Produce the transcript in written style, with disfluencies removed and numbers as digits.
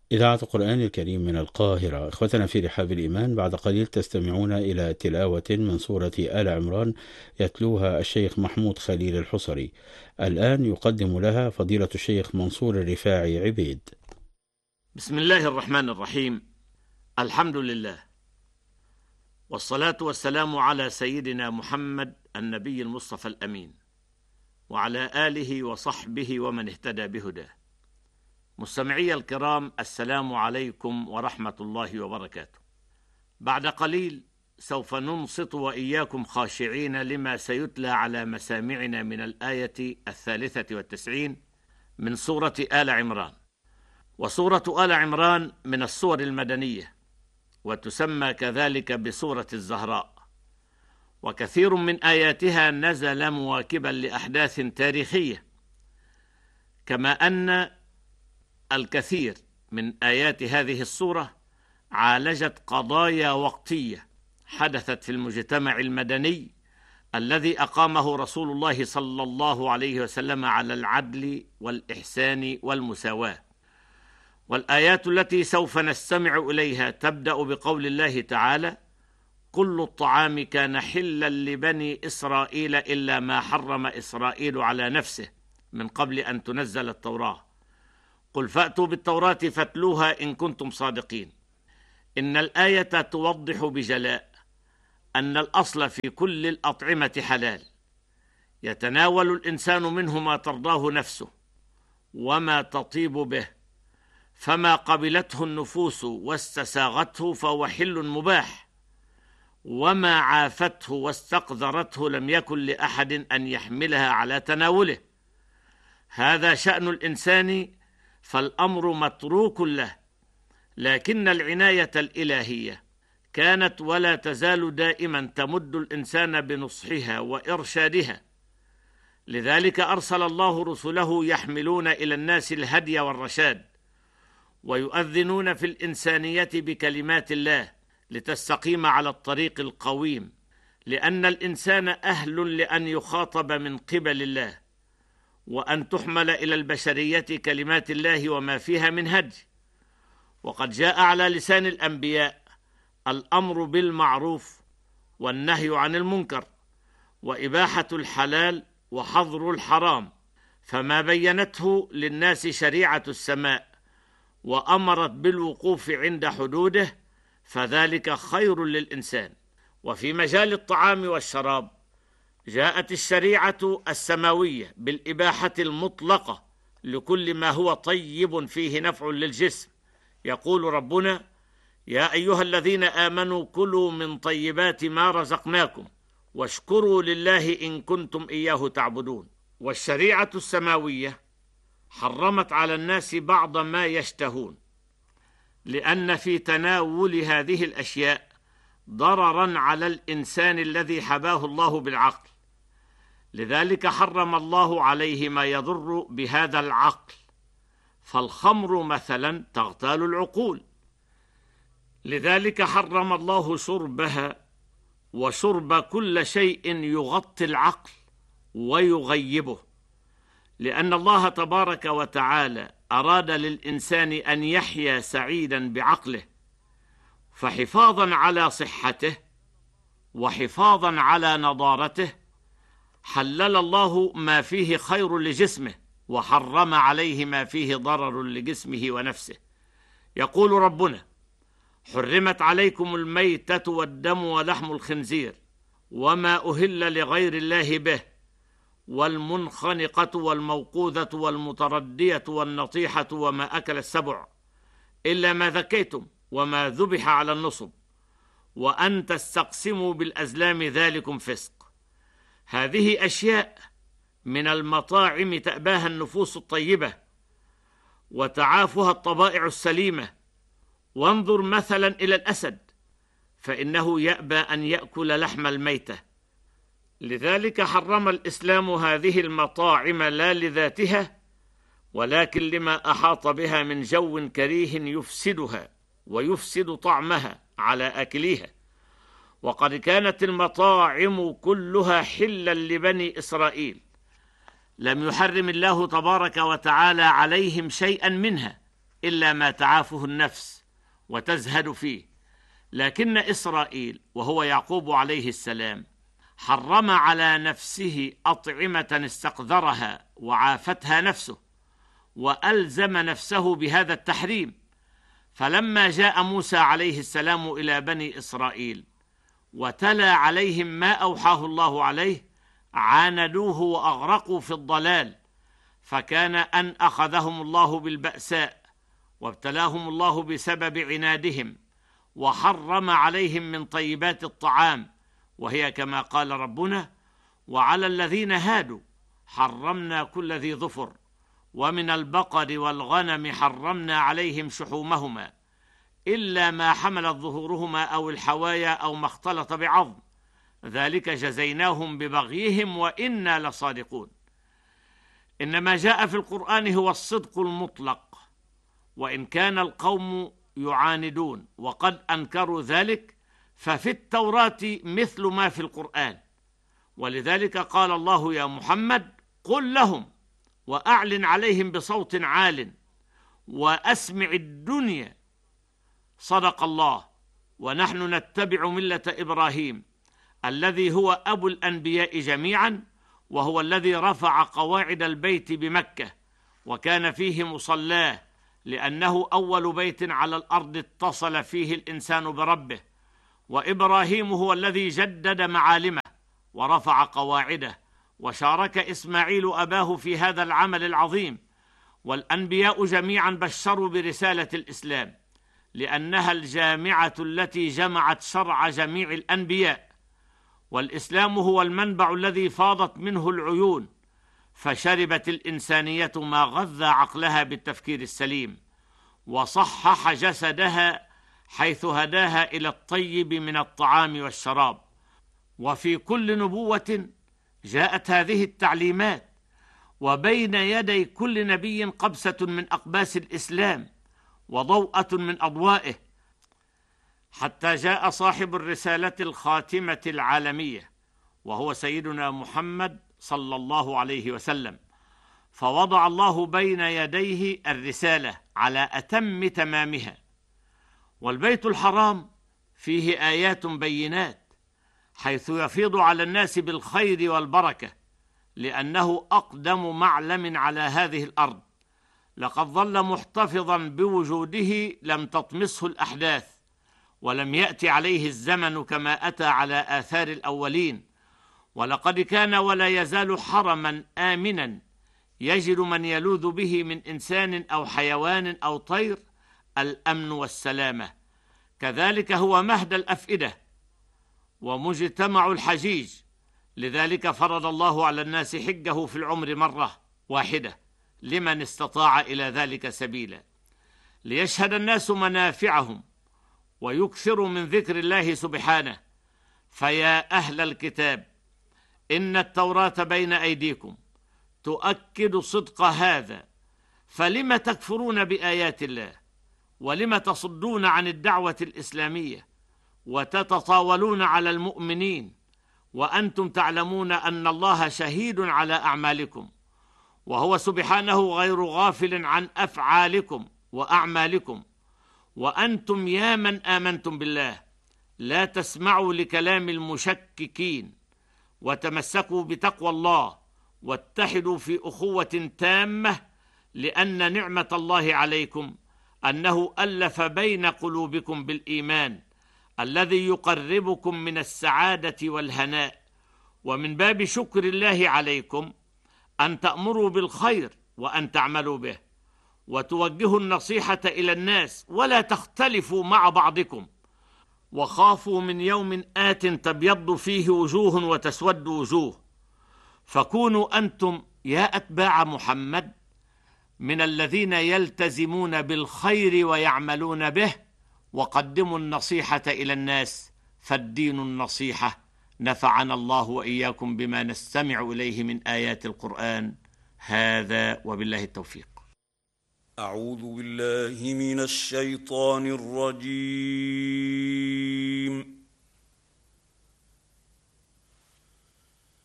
إذاعة القرآن الكريم من القاهرة. إخوتنا في رحاب الإيمان، بعد قليل تستمعون إلى تلاوة من سورة آل عمران يتلوها الشيخ محمود خليل الحصري. الآن يقدم لها فضيلة الشيخ منصور الرفاعي عبيد. بسم الله الرحمن الرحيم. الحمد لله، والصلاة والسلام على سيدنا محمد النبي المصطفى الأمين، وعلى آله وصحبه ومن اهتدى بهداه. مستمعي الكرام، السلام عليكم ورحمة الله وبركاته. بعد قليل سوف ننصت وإياكم خاشعين لما سيتلى على مسامعنا من الآية 93 من سورة آل عمران. وسورة آل عمران من السور المدنية، وتسمى كذلك بسورة الزهراء، وكثير من آياتها نزل مواكبا لأحداث تاريخية، كما أن الكثير من آيات هذه السورة عالجت قضايا وقتية حدثت في المجتمع المدني الذي أقامه رسول الله صلى الله عليه وسلم على العدل والإحسان والمساواة. والآيات التي سوف نستمع إليها تبدأ بقول الله تعالى: كل الطعام كان حلا لبني إسرائيل إلا ما حرم إسرائيل على نفسه من قبل أن تنزل التوراة، قل فأتوا بالتوراة فاتلوها إن كنتم صادقين. إن الآية توضح بجلاء أن الأصل في كل الأطعمة حلال، يتناول الإنسان منه ما ترضاه نفسه وما تطيب به، فما قبلته النفوس واستساغته فهو حل مباح، وما عافته واستقذرته لم يكن لأحد أن يحملها على تناوله. هذا شأن الإنسان، فالأمر متروك له، لكن العناية الإلهية كانت ولا تزال دائما تمد الإنسان بنصحها وإرشادها. لذلك أرسل الله رسله يحملون إلى الناس الهدي والرشاد، ويؤذنون في الإنسانية بكلمات الله لتستقيم على الطريق القويم، لأن الإنسان أهل لأن يخاطب من قبل الله، وأن تحمل إلى البشرية كلمات الله وما فيها من هدي. وقد جاء على لسان الأنبياء الأمر بالمعروف والنهي عن المنكر، وإباحة الحلال وحظر الحرام، فما بينته للناس شريعة السماء وأمرت بالوقوف عند حدوده فذلك خير للإنسان. وفي مجال الطعام والشراب جاءت الشريعة السماوية بالإباحة المطلقة لكل ما هو طيب فيه نفع للجسم. يقول ربنا: يا أيها الذين آمنوا كلوا من طيبات ما رزقناكم واشكروا لله إن كنتم إياه تعبدون. والشريعة السماوية حرمت على الناس بعض ما يشتهون، لأن في تناول هذه الأشياء ضررا على الإنسان الذي حباه الله بالعقل، لذلك حرم الله عليه ما يضر بهذا العقل، فالخمر مثلا تغتال العقول، لذلك حرم الله شربها وشرب كل شيء يغطي العقل ويغيبه، لأن الله تبارك وتعالى أراد للإنسان أن يحيا سعيدا بعقله، فحفاظا على صحته وحفاظا على نضارته حلل الله ما فيه خير لجسمه، وحرم عليه ما فيه ضرر لجسمه ونفسه. يقول ربنا: حرمت عليكم الميتة والدم ولحم الخنزير وما أهل لغير الله به والمنخنقة والموقوذة والمتردية والنطيحة وما أكل السبع إلا ما ذكيتم وما ذبح على النصب وأن تستقسموا بالأزلام ذلكم فسق. هذه أشياء من المطاعم تأباها النفوس الطيبة وتعافها الطبائع السليمة. وانظر مثلا إلى الأسد، فإنه يأبى أن يأكل لحم الميتة، لذلك حرم الإسلام هذه المطاعم لا لذاتها، ولكن لما أحاط بها من جو كريه يفسدها ويفسد طعمها على آكليها. وقد كانت المطاعم كلها حلا لبني إسرائيل، لم يحرم الله تبارك وتعالى عليهم شيئا منها، إلا ما تعافه النفس وتزهد فيه. لكن إسرائيل وهو يعقوب عليه السلام حرم على نفسه أطعمة استقذرها وعافتها نفسه، وألزم نفسه بهذا التحريم. فلما جاء موسى عليه السلام إلى بني إسرائيل وتلا عليهم ما أوحاه الله عليه عاندوه وأغرقوا في الضلال، فكان أن أخذهم الله بالبأساء وابتلاهم الله بسبب عنادهم، وحرم عليهم من طيبات الطعام، وهي كما قال ربنا: وعلى الذين هادوا حرمنا كل ذي ظفر، ومن البقر والغنم حرمنا عليهم شحومهما إلا ما حملت ظهورهما أو الحوايا أو ما اختلط بعظم، ذلك جزيناهم ببغيهم وإنا لصادقون. إنما جاء في القرآن هو الصدق المطلق، وإن كان القوم يعاندون وقد أنكروا ذلك، ففي التوراة مثل ما في القرآن. ولذلك قال الله: يا محمد قل لهم وأعلن عليهم بصوت عال وأسمع الدنيا صدق الله ونحن نتبع ملة إبراهيم الذي هو أبو الأنبياء جميعا، وهو الذي رفع قواعد البيت بمكة وكان فيه مصلاه، لأنه أول بيت على الأرض اتصل فيه الإنسان بربه. وإبراهيم هو الذي جدد معالمه ورفع قواعده، وشارك إسماعيل أباه في هذا العمل العظيم. والأنبياء جميعا بشروا برسالة الإسلام، لأنها الجامعة التي جمعت شرع جميع الأنبياء. والإسلام هو المنبع الذي فاضت منه العيون، فشربت الإنسانية ما غذى عقلها بالتفكير السليم، وصحح جسدها حيث هداها إلى الطيب من الطعام والشراب. وفي كل نبوة جاءت هذه التعليمات، وبين يدي كل نبي قبسة من أقباس الإسلام وضوءة من أضوائه، حتى جاء صاحب الرسالة الخاتمة العالمية وهو سيدنا محمد صلى الله عليه وسلم، فوضع الله بين يديه الرسالة على أتم تمامها. والبيت الحرام فيه آيات بينات، حيث يفيض على الناس بالخير والبركة، لأنه أقدم معلم على هذه الأرض، لقد ظل محتفظا بوجوده لم تطمسه الأحداث، ولم يأتي عليه الزمن كما أتى على آثار الأولين. ولقد كان ولا يزال حرما آمنا يجد من يلوذ به من إنسان أو حيوان أو طير الأمن والسلامة. كذلك هو مهد الأفئدة ومجتمع الحجيج، لذلك فرض الله على الناس حجه في العمر مرة واحدة لمن استطاع إلى ذلك سبيلا، ليشهد الناس منافعهم ويكثروا من ذكر الله سبحانه. فيا أهل الكتاب، إن التوراة بين أيديكم تؤكد صدق هذا، فلم تكفرون بآيات الله؟ ولم تصدون عن الدعوة الإسلامية وتتطاولون على المؤمنين وأنتم تعلمون أن الله شهيد على أعمالكم، وهو سبحانه غير غافل عن أفعالكم وأعمالكم. وأنتم يا من آمنتم بالله لا تسمعوا لكلام المشككين، وتمسكوا بتقوى الله، واتحدوا في أخوة تامة، لأن نعمة الله عليكم أنه ألف بين قلوبكم بالإيمان الذي يقربكم من السعادة والهناء. ومن باب شكر الله عليكم أن تأمروا بالخير وأن تعملوا به، وتوجهوا النصيحة إلى الناس، ولا تختلفوا مع بعضكم. وخافوا من يوم آت تبيض فيه وجوه وتسود وجوه، فكونوا أنتم يا أتباع محمد من الذين يلتزمون بالخير ويعملون به، وقدموا النصيحة إلى الناس، فالدين النصيحة. نفعنا الله وإياكم بما نستمع إليه من آيات القرآن. هذا وبالله التوفيق. أعوذ بالله من الشيطان الرجيم.